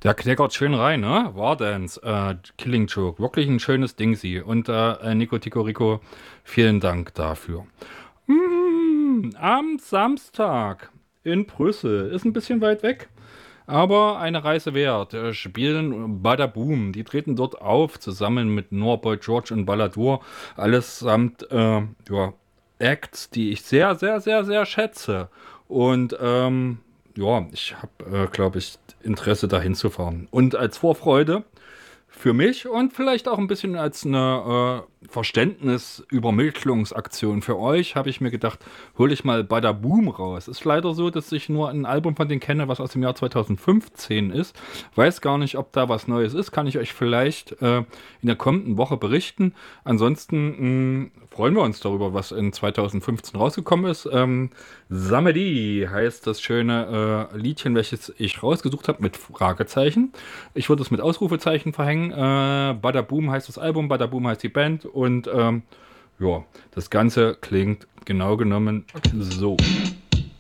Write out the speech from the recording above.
Der kleckert schön rein, ne? Wardens, Killing Joke. Wirklich ein schönes Ding, sie. Und Nico Tico Rico, vielen Dank dafür. Am Samstag in Brüssel. Ist ein bisschen weit weg, aber eine Reise wert. Spielen Badaboom. Die treten dort auf, zusammen mit Noah George und Balladur. Allesamt, ja, Acts, die ich sehr, sehr, sehr, sehr schätze. Und, ja, ich habe, glaube ich, Interesse dahin zu fahren. Und als Vorfreude für mich und vielleicht auch ein bisschen als eine Verständnisübermittlungsaktion für euch habe ich mir gedacht, hole ich mal Badaboom raus. Ist leider so, dass ich nur ein Album von denen kenne, was aus dem Jahr 2015 ist. Weiß gar nicht, ob da was Neues ist. Kann ich euch vielleicht in der kommenden Woche berichten. Ansonsten freuen wir uns darüber, was in 2015 rausgekommen ist. Samedi heißt das schöne Liedchen, welches ich rausgesucht habe mit Fragezeichen. Ich würde es mit Ausrufezeichen verhängen. Badaboom heißt das Album, Badaboom heißt die Band und ja, das Ganze klingt genau genommen so.